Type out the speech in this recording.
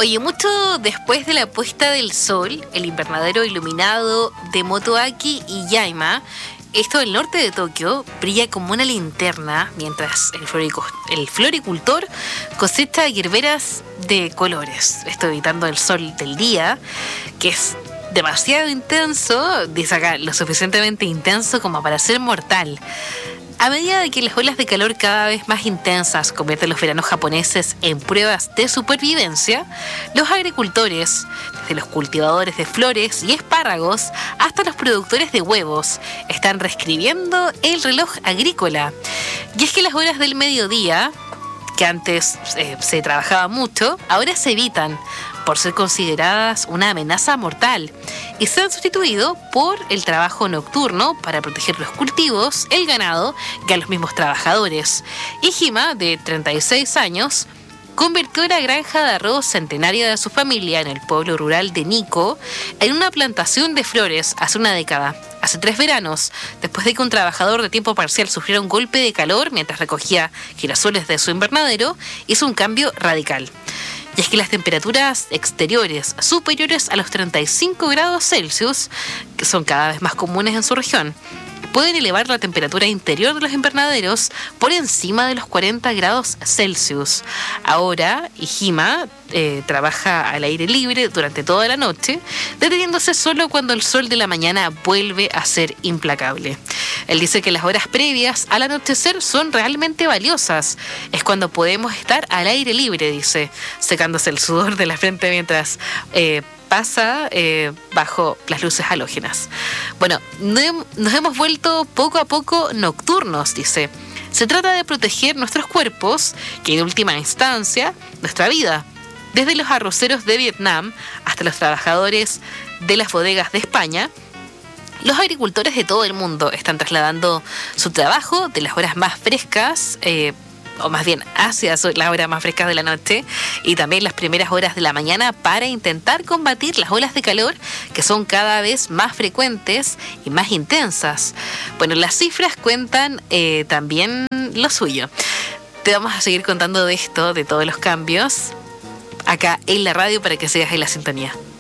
Oye, mucho después de la puesta del sol, el invernadero iluminado de Motoaki y Yaima, esto del norte de Tokio, brilla como una linterna mientras el floricultor cosecha hierberas de colores. Esto evitando el sol del día, que es demasiado intenso, dice acá, lo suficientemente intenso como para ser mortal. A medida de que las olas de calor cada vez más intensas convierten los veranos japoneses en pruebas de supervivencia, los agricultores, desde los cultivadores de flores y espárragos hasta los productores de huevos, están reescribiendo el reloj agrícola. Y es que las horas del mediodía, que antes se trabajaba mucho, ahora se evitan por ser consideradas una amenaza mortal y se han sustituido por el trabajo nocturno para proteger los cultivos, el ganado y a los mismos trabajadores. Hijima, de 36 años, convirtió la granja de arroz centenaria de su familia en el pueblo rural de Nikko en una plantación de flores hace una década. Hace 3 veranos, después de que un trabajador de tiempo parcial sufriera un golpe de calor mientras recogía girasoles de su invernadero, hizo un cambio radical. Y es que las temperaturas exteriores superiores a los 35 grados Celsius, que son cada vez más comunes en su región, pueden elevar la temperatura interior de los invernaderos por encima de los 40 grados Celsius. Ahora, Hijima trabaja al aire libre durante toda la noche, deteniéndose solo cuando el sol de la mañana vuelve a ser implacable. Él dice que las horas previas al anochecer son realmente valiosas. Es cuando podemos estar al aire libre, dice, secándose el sudor de la frente mientras pasa bajo las luces halógenas. Bueno, nos hemos vuelto poco a poco nocturnos, dice. Se trata de proteger nuestros cuerpos, que en última instancia, nuestra vida. Desde los arroceros de Vietnam hasta los trabajadores de las bodegas de España, los agricultores de todo el mundo están trasladando su trabajo de las horas más frescas, o más bien hacia las horas más frescas de la noche y también las primeras horas de la mañana para intentar combatir las olas de calor que son cada vez más frecuentes y más intensas. Bueno, las cifras cuentan también lo suyo. Te vamos a seguir contando de esto, de todos los cambios, acá en la radio para que sigas en la sintonía.